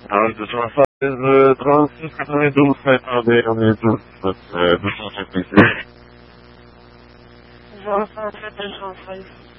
Alors, 276, 36, 92, 52, on est tous, 276. 276, 216.